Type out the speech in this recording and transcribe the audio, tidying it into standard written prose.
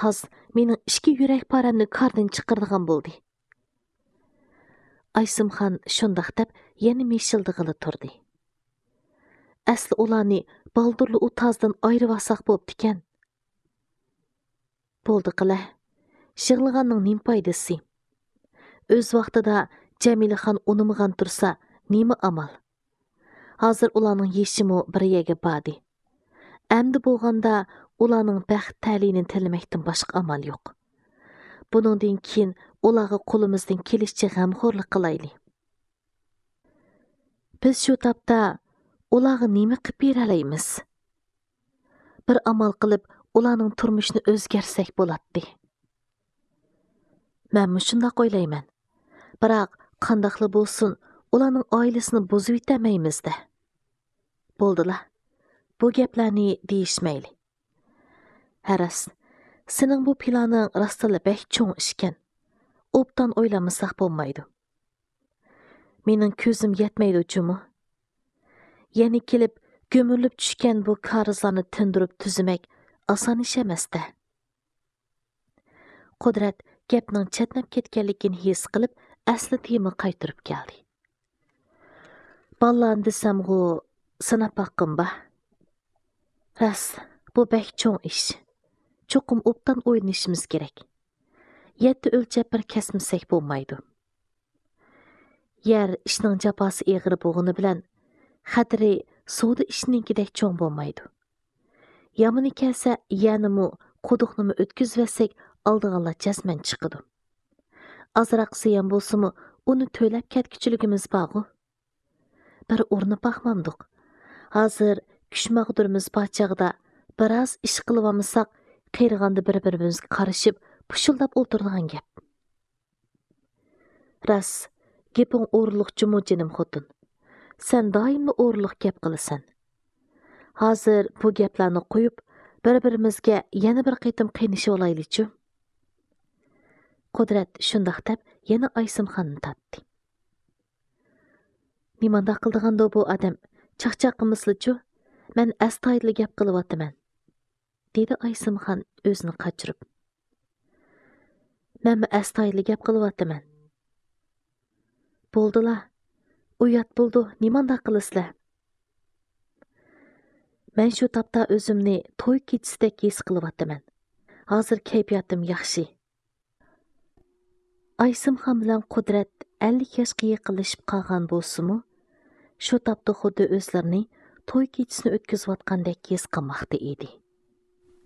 taz mening ishki yurak paramni kardan chiqirdigan bo'ldi. Aysimxon shundoq deb yana meshildig'ili turdi. Asli ularni baldurli u tazdan ayirvasak bo'ptikan. Bo'ldi qila. Shig'ilganning nim foydasi? O'z vaqtida Jamilaxon unimg'an tursa, nima amal? Hozir ularning yeshimi bir yerga badi. Әмді болғанда ularning baxt ta'lini tilamakdan boshqa amal yo'q. Buningdan keyin ularga qo'limizdan kelishicha g'amxo'rlik qilayli. Biz shu topda ularga nima qilib beralaymiz? Bir amal qilib ularning turmushini o'zgarsak bo'ladi. Men shunday o'ylayman. Biroq qandoqli bo'lsin, ularning oilasini buzib yetamaymiz-da. Bo'ldilar. Bu gaplarni deyishmayli. Haras, sening bu planing rostila bek cho'ng ishkan. Obdan o'ylamasak bo'lmaydi. Mening ko'zim yetmaydi uchunmi? Yana kelib ko'milib tushgan bu qarzlarni tindirib tuzmak oson ish emas-da. Qudrat gapning chatnab ketganligini his qilib, asli tema qaytirib keldi. Ballan desam-g'u, sinab baqqim-ba. Ras, bu bek cho'ng ish. Cho'qim obdan o'ynashimiz kerak. Yetti o'lchab bir kesmasak bo'lmaydi. Yer ishning jafosi eg'ir bo'g'ini bilan xatri suvda ishninkidek cho'ng bo'lmaydi. Yomoni kelsa, yanimi quduqnimi o'tkazvasak, oldig'anlar jasman chiqadi. Azroq siyan bo'lsa-mu, uni to'lab ketkichiligimiz bor-ku. Bir o'rni baxmamdiq. Hozir kushmag'durimiz bachag'da biroz ish qilib olmasak, qeyrig'anda bir-birimizga qarashib, pushildab o'tirgan gap. Ras, gaping o'rliq jumujinim xotin. Sen doimli o'rliq gap qilasan. Hozir bu gaplarni qo'yib, bir-birimizga yana bir qitim qiynashib olaylik-chi. Qudrat shundoq deb yana Aysimxonni tatdi. Nimanda qildiganda bu odam chaqchaq qilmaslichu? Men astoydil gap qilyapman, dedi Aysimxon o'zini qachirib. Men astoydil gap qilyapman. Bo'ldilar. Uyat bo'ldi, nimanda qilasizlar? Men shu topda o'zimni to'y kechisidek his qilyapman. Hozir kayfiyatim yaxshi. Aysimxon bilan Qudrat 50 yoshga yaqinlashib qolgan bo'lsa-mu, shu topda xuddi o'zlarini to'y kechisini o'tkazayotgandek his qilmoqda edi.